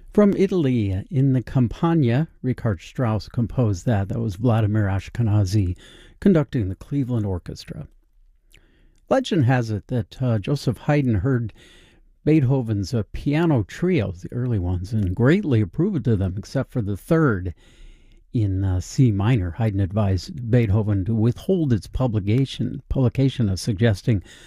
From Italy, in the Campagna, Richard Strauss composed that. That was Vladimir Ashkenazy conducting the Cleveland Orchestra. Legend has it that Joseph Haydn heard Beethoven's piano trios, the early ones, and greatly approved of them, except for the third in C minor. Haydn advised Beethoven to withhold its publication, suggesting